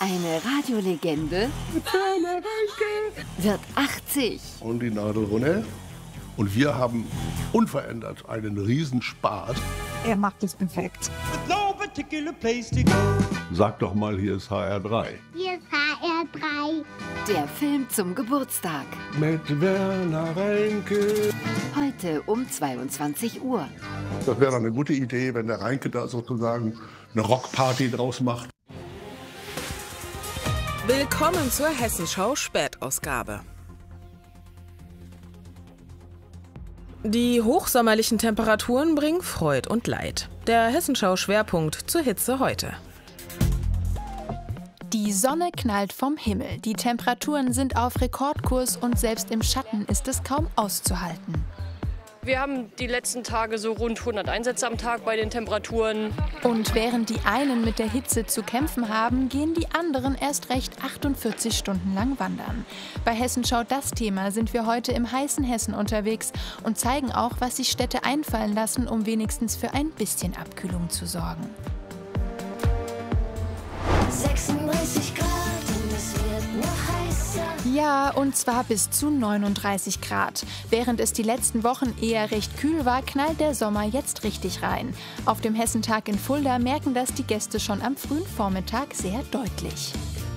Eine Radiolegende wird 80. Und die Nadel runter. Und wir haben unverändert einen Riesenspaß. Er macht es perfekt. Sag doch mal, hier ist HR3. Hier ist HR3. Der Film zum Geburtstag. Mit Werner Reinke. Heute um 22 Uhr. Das wäre eine gute Idee, wenn der Reinke da sozusagen eine Rockparty draus macht. Willkommen zur Hessenschau Spätausgabe. Die hochsommerlichen Temperaturen bringen Freud und Leid. Der Hessenschau-Schwerpunkt zur Hitze heute. Die Sonne knallt vom Himmel, die Temperaturen sind auf Rekordkurs und selbst im Schatten ist es kaum auszuhalten. Wir haben die letzten Tage so rund 100 Einsätze am Tag bei den Temperaturen. Und während die einen mit der Hitze zu kämpfen haben, gehen die anderen erst recht 48 Stunden lang wandern. Bei Hessenschau das Thema sind wir heute im heißen Hessen unterwegs und zeigen auch, was sich Städte einfallen lassen, um wenigstens für ein bisschen Abkühlung zu sorgen. 36 Grad und es wird noch heißer. Ja, und zwar bis zu 39 Grad. Während es die letzten Wochen eher recht kühl war, knallt der Sommer jetzt richtig rein. Auf dem Hessentag in Fulda merken das die Gäste schon am frühen Vormittag sehr deutlich.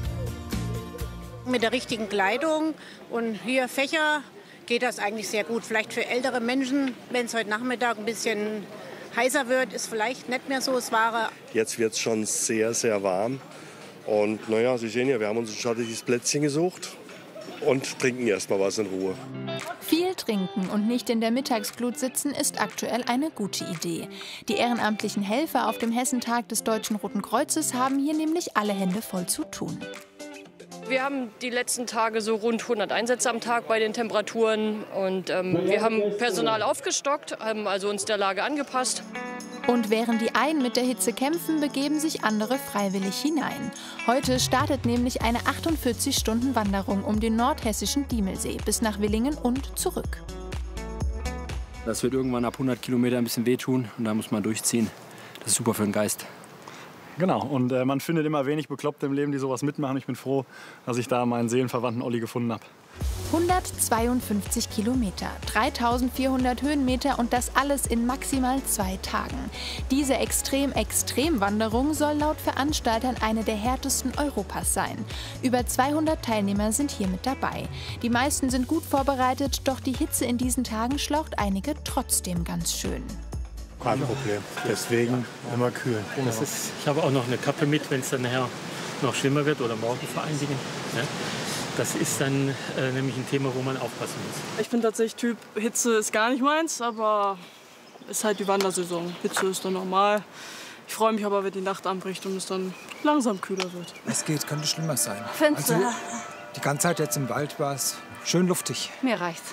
Mit der richtigen Kleidung und hier Fächer geht das eigentlich sehr gut. Vielleicht für ältere Menschen, wenn es heute Nachmittag ein bisschen heißer wird, ist vielleicht nicht mehr so das Wahre. Jetzt wird es schon sehr, sehr warm. Und naja, Sie sehen ja, wir haben uns ein schattiges Plätzchen gesucht und trinken erstmal was in Ruhe. Viel trinken und nicht in der Mittagsglut sitzen ist aktuell eine gute Idee. Die ehrenamtlichen Helfer auf dem Hessentag des Deutschen Roten Kreuzes haben hier nämlich alle Hände voll zu tun. Wir haben die letzten Tage so rund 100 Einsätze am Tag bei den Temperaturen. Und wir haben Personal aufgestockt, haben also uns der Lage angepasst. Und während die einen mit der Hitze kämpfen, begeben sich andere freiwillig hinein. Heute startet nämlich eine 48-Stunden-Wanderung um den nordhessischen Diemelsee bis nach Willingen und zurück. Das wird irgendwann ab 100 Kilometer ein bisschen wehtun und da muss man durchziehen. Das ist super für den Geist. Genau, und man findet immer wenig Bekloppte im Leben, die sowas mitmachen. Ich bin froh, dass ich da meinen Seelenverwandten Olli gefunden habe. 152 Kilometer, 3400 Höhenmeter und das alles in maximal 2 Tagen. Diese Extrem-Extrem-Wanderung soll laut Veranstaltern eine der härtesten Europas sein. Über 200 Teilnehmer sind hier mit dabei. Die meisten sind gut vorbereitet, doch die Hitze in diesen Tagen schlaucht einige trotzdem ganz schön. Kein Problem. Deswegen immer kühl. Ich habe auch noch eine Kappe mit, wenn es dann nachher noch schlimmer wird oder morgen vor allen Dingen. Ja. Das ist dann nämlich ein Thema, wo man aufpassen muss. Ich bin tatsächlich Typ, Hitze ist gar nicht meins, aber ist halt die Wandersaison. Hitze ist dann normal. Ich freue mich aber, wenn die Nacht anbricht und es dann langsam kühler wird. Es geht, könnte schlimmer sein. Findest du? Die ganze Zeit jetzt im Wald war es schön luftig. Mir reicht's.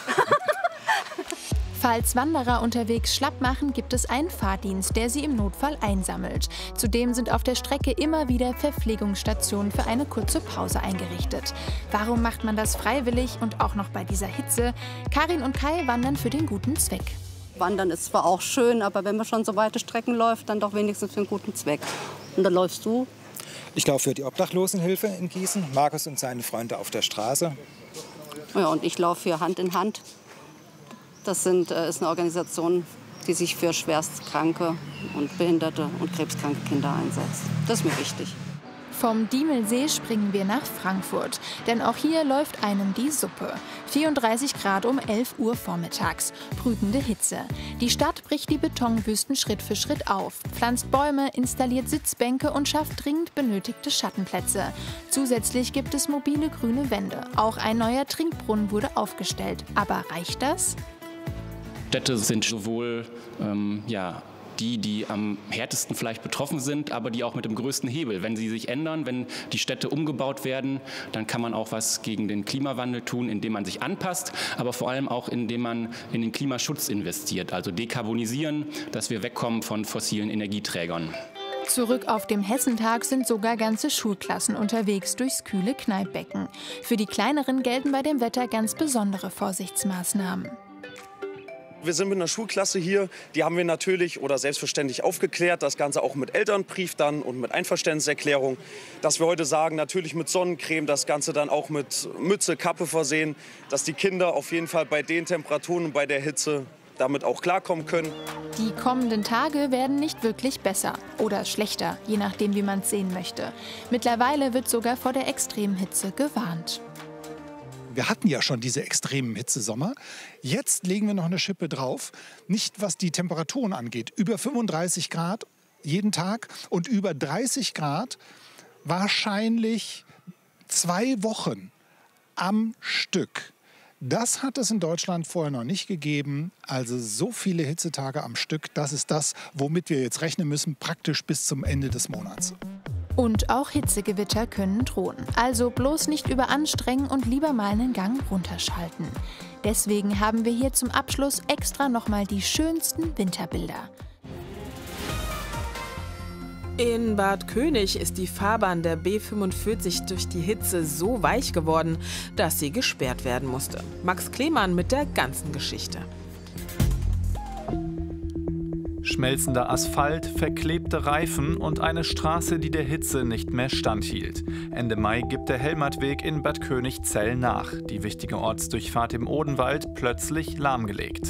Falls Wanderer unterwegs schlapp machen, gibt es einen Fahrdienst, der sie im Notfall einsammelt. Zudem sind auf der Strecke immer wieder Verpflegungsstationen für eine kurze Pause eingerichtet. Warum macht man das freiwillig und auch noch bei dieser Hitze? Karin und Kai wandern für den guten Zweck. Wandern ist zwar auch schön, aber wenn man schon so weite Strecken läuft, dann doch wenigstens für einen guten Zweck. Und dann läufst du? Ich laufe für die Obdachlosenhilfe in Gießen, Markus und seine Freunde auf der Straße. Ja, und ich laufe für Hand in Hand. Das ist eine Organisation, die sich für schwerstkranke und behinderte und krebskranke Kinder einsetzt. Das ist mir wichtig. Vom Diemelsee springen wir nach Frankfurt, denn auch hier läuft einem die Suppe. 34 Grad um 11 Uhr vormittags, brütende Hitze. Die Stadt bricht die Betonwüsten Schritt für Schritt auf, pflanzt Bäume, installiert Sitzbänke und schafft dringend benötigte Schattenplätze. Zusätzlich gibt es mobile grüne Wände. Auch ein neuer Trinkbrunnen wurde aufgestellt. Aber reicht das? Städte sind sowohl die am härtesten vielleicht betroffen sind, aber die auch mit dem größten Hebel. Wenn sie sich ändern, wenn die Städte umgebaut werden, dann kann man auch was gegen den Klimawandel tun, indem man sich anpasst, aber vor allem auch, indem man in den Klimaschutz investiert, also dekarbonisieren, dass wir wegkommen von fossilen Energieträgern. Zurück auf dem Hessentag sind sogar ganze Schulklassen unterwegs durchs kühle Kneippbecken. Für die kleineren gelten bei dem Wetter ganz besondere Vorsichtsmaßnahmen. Wir sind mit einer Schulklasse hier, die haben wir natürlich oder selbstverständlich aufgeklärt, das Ganze auch mit Elternbrief dann und mit Einverständniserklärung, dass wir heute sagen, natürlich mit Sonnencreme, das Ganze dann auch mit Mütze, Kappe versehen, dass die Kinder auf jeden Fall bei den Temperaturen und bei der Hitze damit auch klarkommen können. Die kommenden Tage werden nicht wirklich besser oder schlechter, je nachdem, wie man es sehen möchte. Mittlerweile wird sogar vor der extremen Hitze gewarnt. Wir hatten ja schon diese extremen Hitzesommer. Jetzt legen wir noch eine Schippe drauf. Nicht was die Temperaturen angeht. Über 35 Grad jeden Tag und über 30 Grad wahrscheinlich 2 Wochen am Stück. Das hat es in Deutschland vorher noch nicht gegeben. Also so viele Hitzetage am Stück, das ist das, womit wir jetzt rechnen müssen, praktisch bis zum Ende des Monats. Und auch Hitzegewitter können drohen. Also bloß nicht überanstrengen und lieber mal einen Gang runterschalten. Deswegen haben wir hier zum Abschluss extra nochmal die schönsten Winterbilder. In Bad König ist die Fahrbahn der B45 durch die Hitze so weich geworden, dass sie gesperrt werden musste. Max Klemann mit der ganzen Geschichte. Schmelzender Asphalt, verklebte Reifen und eine Straße, die der Hitze nicht mehr standhielt. Ende Mai gibt der Helmertweg in Bad König-Zell nach. Die wichtige Ortsdurchfahrt im Odenwald plötzlich lahmgelegt.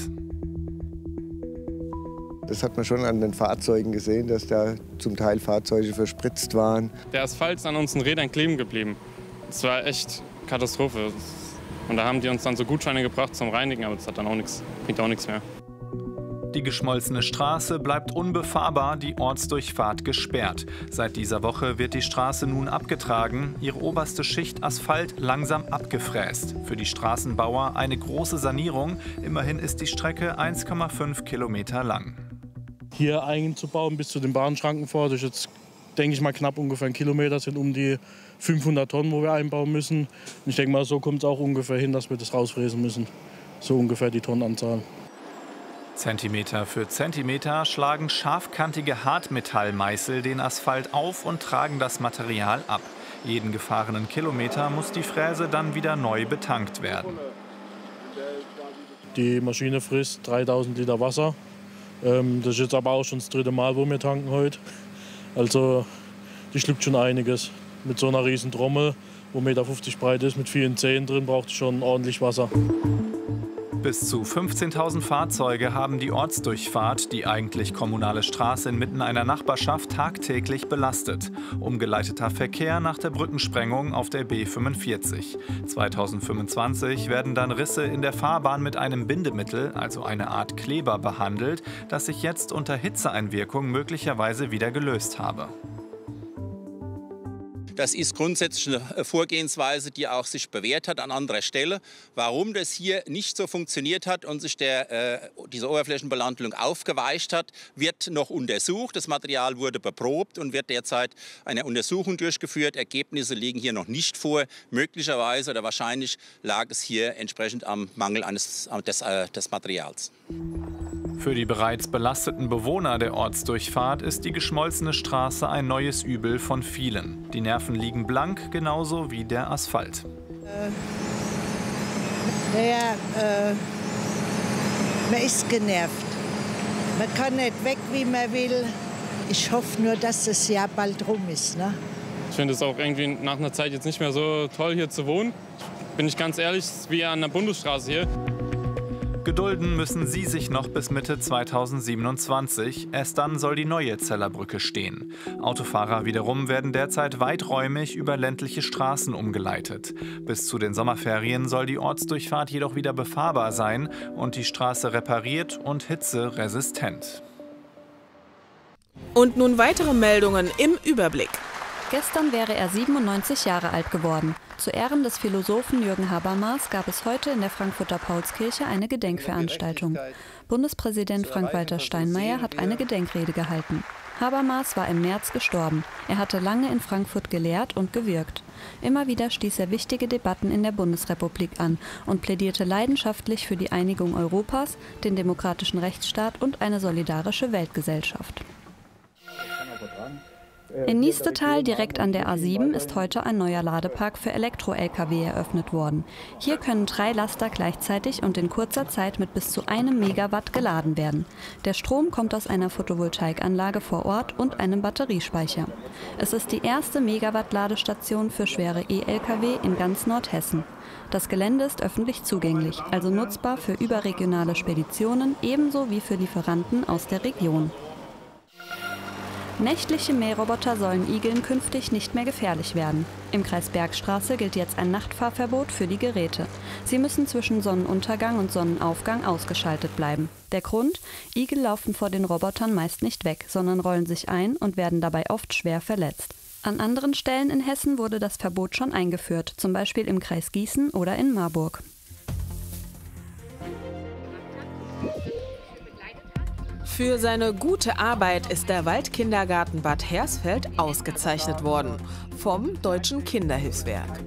Das hat man schon an den Fahrzeugen gesehen, dass da zum Teil Fahrzeuge verspritzt waren. Der Asphalt ist an unseren Rädern kleben geblieben. Das war echt Katastrophe. Und da haben die uns dann so Gutscheine gebracht zum Reinigen, aber das hat dann auch nichts, bringt auch nichts mehr. Die geschmolzene Straße bleibt unbefahrbar, die Ortsdurchfahrt gesperrt. Seit dieser Woche wird die Straße nun abgetragen, ihre oberste Schicht Asphalt langsam abgefräst. Für die Straßenbauer eine große Sanierung. Immerhin ist die Strecke 1,5 Kilometer lang. Hier einzubauen bis zu den Bahnschranken vor, das ist jetzt, denke ich mal, knapp ungefähr 1 Kilometer, sind um die 500 Tonnen, wo wir einbauen müssen. Und ich denke mal, so kommt es auch ungefähr hin, dass wir das rausfräsen müssen. So ungefähr die Tonnenanzahl. Zentimeter für Zentimeter schlagen scharfkantige Hartmetallmeißel den Asphalt auf und tragen das Material ab. Jeden gefahrenen Kilometer muss die Fräse dann wieder neu betankt werden. Die Maschine frisst 3000 Liter Wasser. Das ist jetzt aber auch schon das 3. Mal, wo wir tanken heute. Also die schluckt schon einiges. Mit so einer riesen Trommel, wo 1,50 Meter breit ist, mit vielen Zähnen drin, braucht es schon ordentlich Wasser. Bis zu 15.000 Fahrzeuge haben die Ortsdurchfahrt, die eigentlich kommunale Straße inmitten einer Nachbarschaft, tagtäglich belastet. Umgeleiteter Verkehr nach der Brückensprengung auf der B45. 2025 werden dann Risse in der Fahrbahn mit einem Bindemittel, also eine Art Kleber, behandelt, das sich jetzt unter Hitzeeinwirkung möglicherweise wieder gelöst habe. Das ist grundsätzlich eine Vorgehensweise, die auch sich bewährt hat an anderer Stelle. Warum das hier nicht so funktioniert hat und sich diese Oberflächenbelandung aufgeweicht hat, wird noch untersucht. Das Material wurde beprobt und wird derzeit eine Untersuchung durchgeführt. Ergebnisse liegen hier noch nicht vor. Möglicherweise oder wahrscheinlich lag es hier entsprechend am Mangel des Materials. Für die bereits belasteten Bewohner der Ortsdurchfahrt ist die geschmolzene Straße ein neues Übel von vielen. Die Nerven liegen blank, genauso wie der Asphalt. Man ist genervt. Man kann nicht weg, wie man will. Ich hoffe nur, dass das Jahr bald rum ist. Ne? Ich finde es auch irgendwie nach einer Zeit jetzt nicht mehr so toll, hier zu wohnen. Bin ich ganz ehrlich, wie an der Bundesstraße hier. Gedulden müssen sie sich noch bis Mitte 2027. Erst dann soll die neue Zellerbrücke stehen. Autofahrer wiederum werden derzeit weiträumig über ländliche Straßen umgeleitet. Bis zu den Sommerferien soll die Ortsdurchfahrt jedoch wieder befahrbar sein und die Straße repariert und hitzeresistent. Und nun weitere Meldungen im Überblick. Gestern wäre er 97 Jahre alt geworden. Zu Ehren des Philosophen Jürgen Habermas gab es heute in der Frankfurter Paulskirche eine Gedenkveranstaltung. Bundespräsident Frank-Walter Steinmeier hat eine Gedenkrede gehalten. Habermas war im März gestorben. Er hatte lange in Frankfurt gelehrt und gewirkt. Immer wieder stieß er wichtige Debatten in der Bundesrepublik an und plädierte leidenschaftlich für die Einigung Europas, den demokratischen Rechtsstaat und eine solidarische Weltgesellschaft. In Niestetal, direkt an der A7, ist heute ein neuer Ladepark für Elektro-Lkw eröffnet worden. Hier können 3 Laster gleichzeitig und in kurzer Zeit mit bis zu 1 Megawatt geladen werden. Der Strom kommt aus einer Photovoltaikanlage vor Ort und einem Batteriespeicher. Es ist die erste Megawatt-Ladestation für schwere E-Lkw in ganz Nordhessen. Das Gelände ist öffentlich zugänglich, also nutzbar für überregionale Speditionen ebenso wie für Lieferanten aus der Region. Nächtliche Mähroboter sollen Igeln künftig nicht mehr gefährlich werden. Im Kreis Bergstraße gilt jetzt ein Nachtfahrverbot für die Geräte. Sie müssen zwischen Sonnenuntergang und Sonnenaufgang ausgeschaltet bleiben. Der Grund? Igel laufen vor den Robotern meist nicht weg, sondern rollen sich ein und werden dabei oft schwer verletzt. An anderen Stellen in Hessen wurde das Verbot schon eingeführt, zum Beispiel im Kreis Gießen oder in Marburg. Für seine gute Arbeit ist der Waldkindergarten Bad Hersfeld ausgezeichnet worden vom Deutschen Kinderhilfswerk.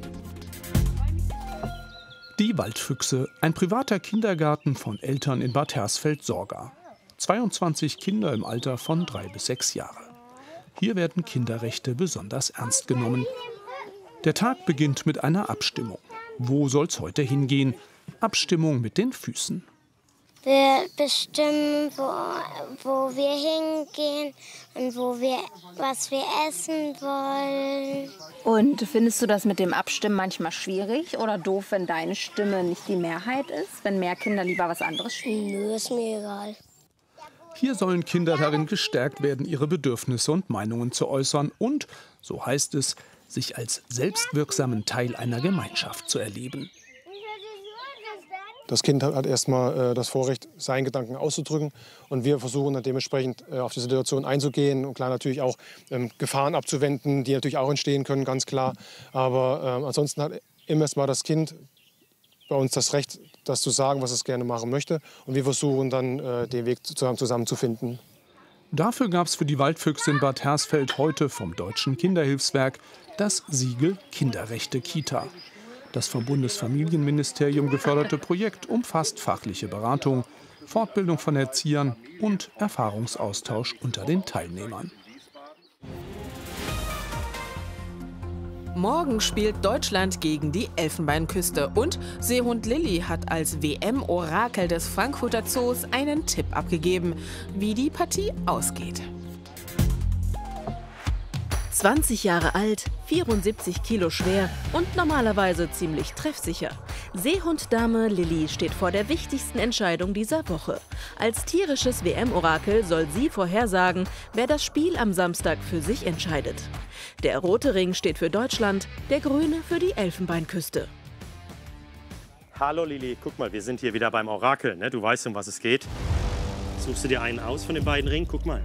Die Waldfüchse, ein privater Kindergarten von Eltern in Bad Hersfeld-Sorga. 22 Kinder im Alter von 3 bis 6 Jahre. Hier werden Kinderrechte besonders ernst genommen. Der Tag beginnt mit einer Abstimmung. Wo soll's heute hingehen? Abstimmung mit den Füßen. Wir bestimmen, wo wir hingehen und was wir essen wollen. Und findest du das mit dem Abstimmen manchmal schwierig oder doof, wenn deine Stimme nicht die Mehrheit ist, wenn mehr Kinder lieber was anderes spielen? Nö, ist mir egal. Hier sollen Kinder darin gestärkt werden, ihre Bedürfnisse und Meinungen zu äußern und, so heißt es, sich als selbstwirksamen Teil einer Gemeinschaft zu erleben. Das Kind hat erstmal das Vorrecht, seinen Gedanken auszudrücken. Und wir versuchen dann dementsprechend auf die Situation einzugehen und klar natürlich auch Gefahren abzuwenden, die natürlich auch entstehen können, ganz klar. Aber ansonsten hat immer erstmal das Kind bei uns das Recht, das zu sagen, was es gerne machen möchte. Und wir versuchen dann, den Weg zusammen zu finden. Dafür gab es für die Waldfüchse in Bad Hersfeld heute vom Deutschen Kinderhilfswerk das Siegel Kinderrechte Kita. Das vom Bundesfamilienministerium geförderte Projekt umfasst fachliche Beratung, Fortbildung von Erziehern und Erfahrungsaustausch unter den Teilnehmern. Morgen spielt Deutschland gegen die Elfenbeinküste und Seehund Lilly hat als WM-Orakel des Frankfurter Zoos einen Tipp abgegeben, wie die Partie ausgeht. 20 Jahre alt, 74 Kilo schwer und normalerweise ziemlich treffsicher. Seehunddame Lilly steht vor der wichtigsten Entscheidung dieser Woche. Als tierisches WM-Orakel soll sie vorhersagen, wer das Spiel am Samstag für sich entscheidet. Der rote Ring steht für Deutschland, der grüne für die Elfenbeinküste. Hallo Lilly, guck mal, wir sind hier wieder beim Orakel, ne? Du weißt, um was es geht. Suchst du dir einen aus von den beiden Ringen? Guck mal.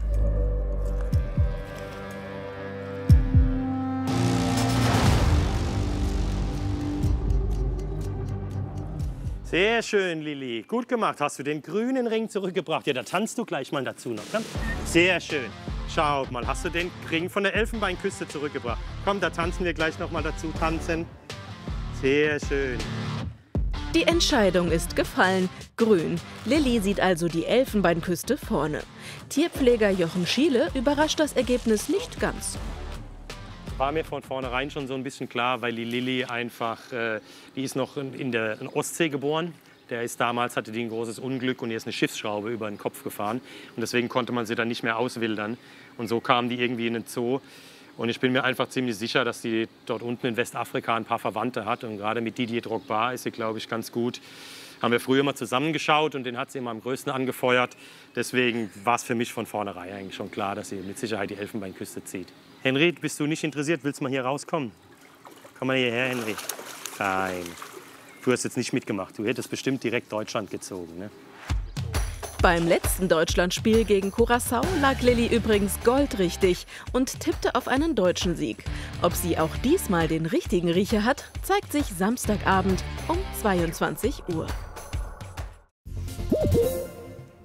Sehr schön, Lilly. Gut gemacht. Hast du den grünen Ring zurückgebracht? Ja, da tanzt du gleich mal dazu noch. Komm. Sehr schön. Schau mal, hast du den Ring von der Elfenbeinküste zurückgebracht? Komm, da tanzen wir gleich noch mal dazu. Tanzen. Sehr schön. Die Entscheidung ist gefallen. Grün. Lilly sieht also die Elfenbeinküste vorne. Tierpfleger Jochen Schiele überrascht das Ergebnis nicht ganz. War mir von vornherein schon so ein bisschen klar, weil die Lilly einfach, die ist noch in der Ostsee geboren. Hatte die ein großes Unglück und ihr ist eine Schiffsschraube über den Kopf gefahren. Und deswegen konnte man sie dann nicht mehr auswildern. Und so kam die irgendwie in den Zoo. Und ich bin mir einfach ziemlich sicher, dass die dort unten in Westafrika ein paar Verwandte hat. Und gerade mit Didier Drogba ist sie, glaube ich, ganz gut. Haben wir früher mal zusammengeschaut und den hat sie immer am größten angefeuert. Deswegen war es für mich von vornherein eigentlich schon klar, dass sie mit Sicherheit die Elfenbeinküste zieht. Henry, bist du nicht interessiert? Willst du mal hier rauskommen? Komm mal hierher, Henry. Nein, du hast jetzt nicht mitgemacht. Du hättest bestimmt direkt Deutschland gezogen, ne? Beim letzten Deutschlandspiel gegen Curaçao lag Lilly übrigens goldrichtig und tippte auf einen deutschen Sieg. Ob sie auch diesmal den richtigen Riecher hat, zeigt sich Samstagabend um 22 Uhr.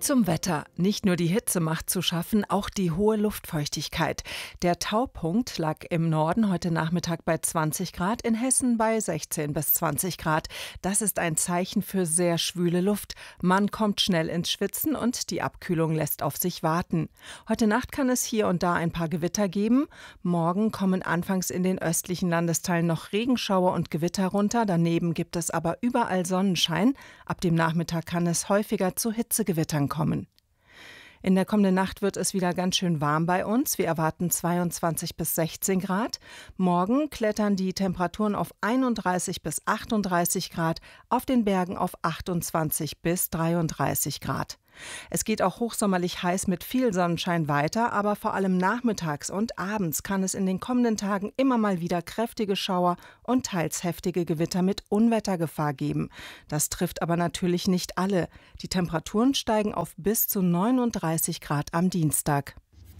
Zum Wetter. Nicht nur die Hitze macht zu schaffen, auch die hohe Luftfeuchtigkeit. Der Taupunkt lag im Norden heute Nachmittag bei 20 Grad, in Hessen bei 16 bis 20 Grad. Das ist ein Zeichen für sehr schwüle Luft. Man kommt schnell ins Schwitzen und die Abkühlung lässt auf sich warten. Heute Nacht kann es hier und da ein paar Gewitter geben. Morgen kommen anfangs in den östlichen Landesteilen noch Regenschauer und Gewitter runter. Daneben gibt es aber überall Sonnenschein. Ab dem Nachmittag kann es häufiger zu Hitzegewittern kommen. In der kommenden Nacht wird es wieder ganz schön warm bei uns. Wir erwarten 22 bis 16 Grad. Morgen klettern die Temperaturen auf 31 bis 38 Grad, auf den Bergen auf 28 bis 33 Grad. Es geht auch hochsommerlich heiß mit viel Sonnenschein weiter, aber vor allem nachmittags und abends kann es in den kommenden Tagen immer mal wieder kräftige Schauer und teils heftige Gewitter mit Unwettergefahr geben. Das trifft aber natürlich nicht alle. Die Temperaturen steigen auf bis zu 39 Grad am Dienstag.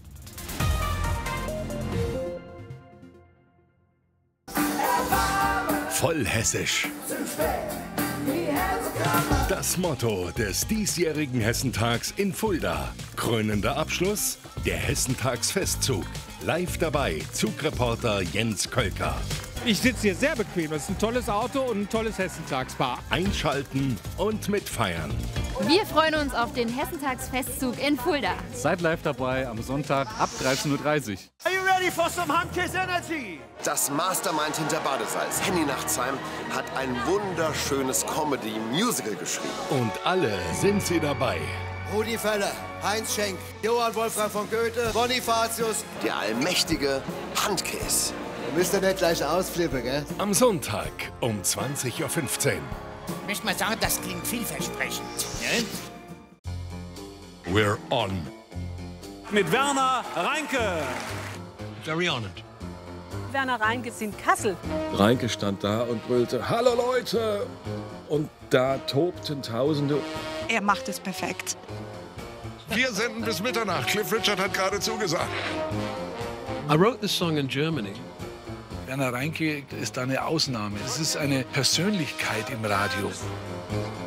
Voll hessisch. Das Motto des diesjährigen Hessentags in Fulda. Krönender Abschluss, der Hessentagsfestzug. Live dabei, Zugreporter Jens Kölker. Ich sitze hier sehr bequem. Das ist ein tolles Auto und ein tolles Hessentagspaar. Einschalten und mitfeiern. Wir freuen uns auf den Hessentagsfestzug in Fulda. Seid live dabei am Sonntag ab 13:30 Uhr. Are you ready for some Handkiss Energy? Das Mastermind hinter Badesalz, Henny Nachtsheim, hat ein wunderschönes Comedy-Musical geschrieben. Und alle sind sie dabei. Rudi Völler, Heinz Schenk, Johann Wolfgang von Goethe, Bonifatius, der allmächtige Handkiss. Ihr müsst ja nicht gleich ausflippen, gell? Am Sonntag um 20:15 Uhr. Ich möchte mal sagen, das klingt vielversprechend. Ne? We're on. Mit Werner Reinke. Very honored. Werner Reinke ist in Kassel. Reinke stand da und brüllte, hallo Leute! Und da tobten Tausende. Er macht es perfekt. Wir senden bis Mitternacht. Cliff Richard hat gerade zugesagt. I wrote this song in Germany. Werner Reinke ist eine Ausnahme. Es ist eine Persönlichkeit im Radio.